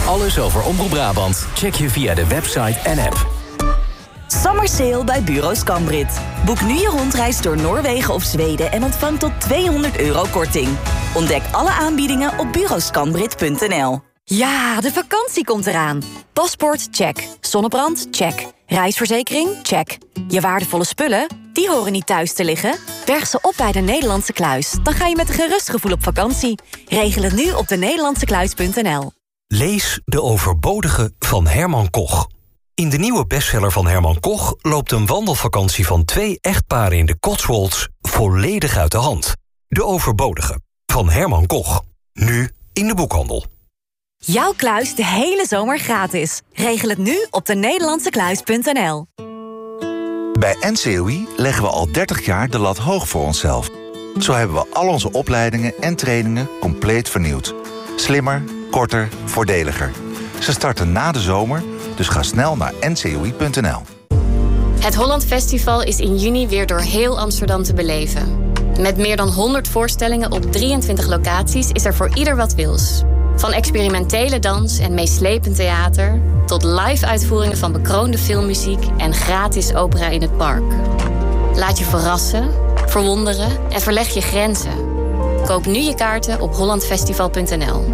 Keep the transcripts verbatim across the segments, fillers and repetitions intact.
Alles over Omroep Brabant check je via de website en app. Summer Sale bij Bureau Scambrit. Boek nu je rondreis door Noorwegen of Zweden en ontvang tot tweehonderd euro korting. Ontdek alle aanbiedingen op bureau scambrit punt n l. Ja, de vakantie komt eraan. Paspoort, check. Zonnebrand, check. Reisverzekering, check. Je waardevolle spullen, die horen niet thuis te liggen. Berg ze op bij de Nederlandse Kluis. Dan ga je met een gerust gevoel op vakantie. Regel het nu op de nederlandse kluis punt n l. Lees De Overbodige van Herman Koch. In de nieuwe bestseller van Herman Koch loopt een wandelvakantie van twee echtparen in de Cotswolds volledig uit de hand. De Overbodige van Herman Koch. Nu in de boekhandel. Jouw kluis de hele zomer gratis. Regel het nu op de nederlandse kluis punt n l. Bij N C O I leggen we al dertig jaar de lat hoog voor onszelf. Zo hebben we al onze opleidingen en trainingen compleet vernieuwd. Slimmer, korter, voordeliger. Ze starten na de zomer, dus ga snel naar n c o i punt n l. Het Holland Festival is in juni weer door heel Amsterdam te beleven. Met meer dan honderd voorstellingen op drieëntwintig locaties is er voor ieder wat wils. Van experimentele dans en meeslepend theater tot live-uitvoeringen van bekroonde filmmuziek en gratis opera in het park. Laat je verrassen, verwonderen en verleg je grenzen. Koop nu je kaarten op holland festival punt n l.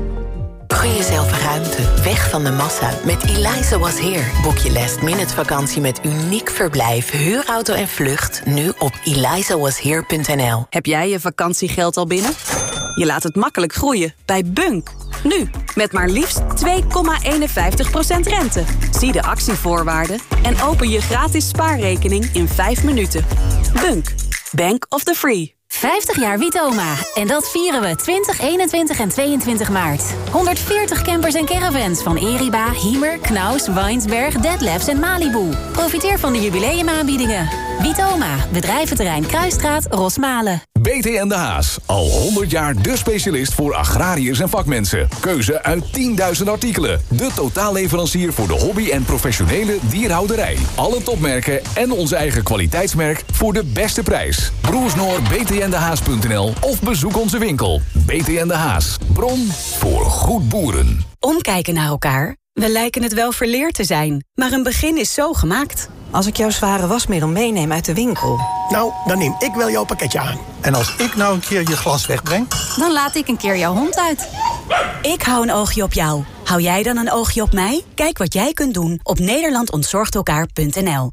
Gun jezelf ruimte, weg van de massa. Met Eliza Was Here boek je last minute vakantie met uniek verblijf, huurauto en vlucht. Nu op eliza was here punt n l. Heb jij je vakantiegeld al binnen? Je laat het makkelijk groeien bij Bunk. Nu, met maar liefst twee komma eenenvijftig procent rente. Zie de actievoorwaarden en open je gratis spaarrekening in vijf minuten. Bunk, Bank of the Free. vijftig jaar Witoma. En dat vieren we twintig, eenentwintig en tweeëntwintig maart. honderdveertig campers en caravans van Eriba, Hiemer, Knaus, Weinsberg, Detlefs en Malibu. Profiteer van de jubileumaanbiedingen. Witoma, bedrijventerrein Kruisstraat, Rosmalen. B T en de Haas, al honderd jaar de specialist voor agrariërs en vakmensen. Keuze uit tienduizend artikelen. De totaalleverancier voor de hobby- en professionele dierhouderij. Alle topmerken en onze eigen kwaliteitsmerk voor de beste prijs. Broersnoor b t n de haas punt n l of bezoek onze winkel. B T en de Haas, bron voor goed boeren. Omkijken naar elkaar. We lijken het wel verleerd te zijn, maar een begin is zo gemaakt. Als ik jouw zware wasmiddel meeneem uit de winkel... Nou, dan neem ik wel jouw pakketje aan. En als ik nou een keer je glas wegbreng... Dan laat ik een keer jouw hond uit. Ik hou een oogje op jou. Hou jij dan een oogje op mij? Kijk wat jij kunt doen op nederland ontzorgt elkaar punt n l.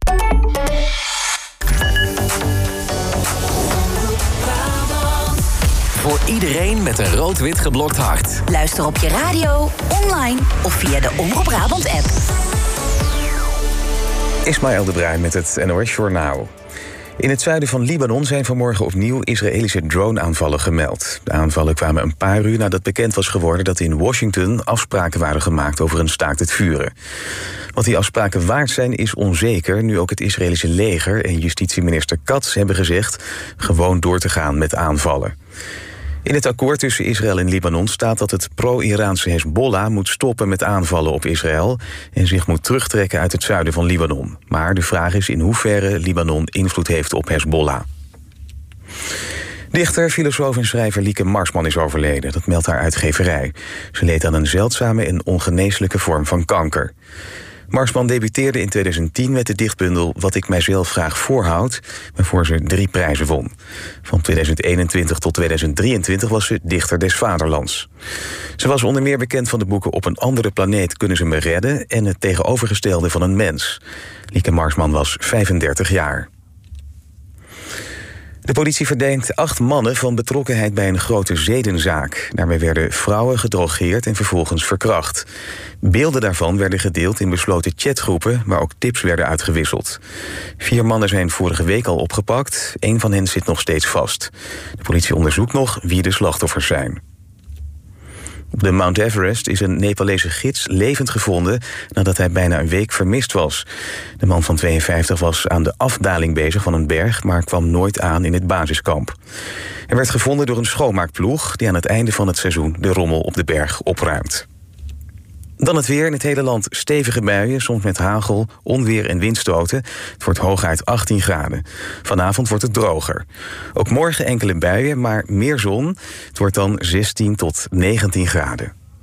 Voor iedereen met een rood-wit geblokt hart. Luister op je radio, online of via de Omroep Brabant app. Ismaël de Bruin met het N O S Journaal. In het zuiden van Libanon zijn vanmorgen opnieuw Israëlische drone-aanvallen gemeld. De aanvallen kwamen een paar uur nadat bekend was geworden dat in Washington afspraken waren gemaakt over een staakt het vuren. Wat die afspraken waard zijn is onzeker, nu ook het Israëlische leger en justitieminister Katz hebben gezegd gewoon door te gaan met aanvallen. In het akkoord tussen Israël en Libanon staat dat het pro-Iraanse Hezbollah moet stoppen met aanvallen op Israël en zich moet terugtrekken uit het zuiden van Libanon. Maar de vraag is in hoeverre Libanon invloed heeft op Hezbollah. Dichter, filosoof en schrijver Lieke Marsman is overleden. Dat meldt haar uitgeverij. Ze leed aan een zeldzame en ongeneeslijke vorm van kanker. Marsman debuteerde in tweeduizend tien met de dichtbundel Wat ik mijzelf graag voorhoud, waarvoor ze drie prijzen won. Van tweeduizend eenentwintig tot tweeduizend drieëntwintig was ze dichter des vaderlands. Ze was onder meer bekend van de boeken Op een andere planeet kunnen ze me redden en Het tegenovergestelde van een mens. Lieke Marsman was vijfendertig jaar. De politie verdenkt acht mannen van betrokkenheid bij een grote zedenzaak. Daarbij werden vrouwen gedrogeerd en vervolgens verkracht. Beelden daarvan werden gedeeld in besloten chatgroepen, waar ook tips werden uitgewisseld. Vier mannen zijn vorige week al opgepakt. Eén van hen zit nog steeds vast. De politie onderzoekt nog wie de slachtoffers zijn. Op de Mount Everest is een Nepalese gids levend gevonden nadat hij bijna een week vermist was. De man van tweeënvijftig was aan de afdaling bezig van een berg, maar kwam nooit aan in het basiskamp. Hij werd gevonden door een schoonmaakploeg die aan het einde van het seizoen de rommel op de berg opruimt. Dan het weer. In het hele land stevige buien, soms met hagel, onweer en windstoten. Het wordt hooguit achttien graden. Vanavond wordt het droger. Ook morgen enkele buien, maar meer zon. Het wordt dan zestien tot negentien graden.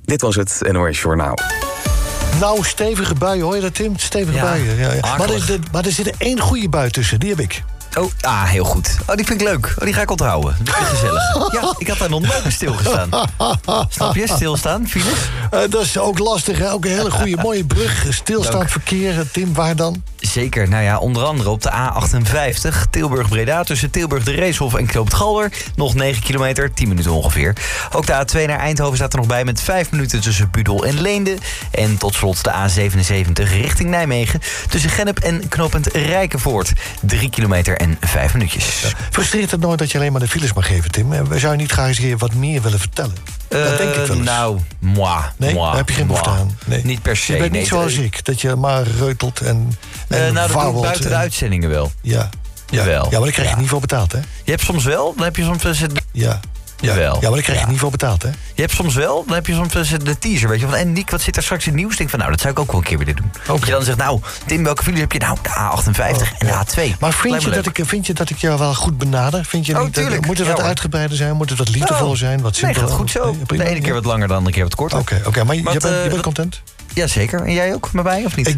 Dit was het N O S Journaal. Nou, stevige buien, hoor je dat, Tim? Stevige Ja, buien. Ja, ja. Maar, er, er- maar er zit er één goede bui tussen, die heb ik. Oh, ah, heel goed. Oh, die vind ik leuk. Oh, die ga ik onthouden. Dat is gezellig. Ja, ik had daar nog nooit bij stilgestaan. Snap je? Stilstaan, files? Uh, dat is ook lastig, hè? Ook een hele goede, mooie brug. Stilstaand Dank. verkeer. Tim, waar dan? Zeker. Nou ja, onder andere op de A achtenvijftig. Tilburg-Breda tussen Tilburg de Reeshof en Knoop het Galder. Nog negen kilometer, tien minuten ongeveer. Ook de A twee naar Eindhoven staat er nog bij met vijf minuten tussen Budel en Leende. En tot slot de A zevenenzeventig richting Nijmegen. Tussen Gennep en knooppunt Rijkenvoort. drie kilometer en vijf minuutjes. Ja. Frustreert het nooit dat je alleen maar de files mag geven, Tim? Eh, Zou je niet graag eens een keer wat meer willen vertellen? Dat Uh, denk ik wel eens. Nou, moi. Nee, moi, daar heb je geen moi. behoefte aan. Nee. Niet per se. Je bent niet nee, zoals het- ik, dat je maar reutelt en, en Eh, nou, dat doe ik vouwelt buiten de en- uitzendingen wel. Ja. Ja. Jawel. ja, maar dan krijg je Ja. niet voor betaald, hè? Je hebt soms wel, dan heb je soms... eh, Ja. Ja, Jawel. ja, maar dan krijg je Ja. niet voor betaald, hè? Je hebt soms wel, dan heb je soms eh, de teaser, weet je. Van, en Nick, wat zit er straks in het nieuws? Denk van, nou, dat zou ik ook wel een keer willen doen. Dat je dan zegt, nou, Tim, welke files heb je? Nou, de A achtenvijftig en de A twee. Maar vind Lijkt je, me dat leuk. ik, vind je dat ik jou wel goed benader? Vind je Oh, niet dat- tuurlijk. moet het Ja, wat hoor. uitgebreider zijn? Moet het wat liefdevoller Oh. zijn? Wat Nee, simpeler? gaat goed zo. Nee, prima, de ene keer ja. wat langer, dan de andere keer wat korter. Oké, oké, maar je, Wat, je bent, eh, je bent wat- content? Jazeker. En jij ook met mij, of niet? Ik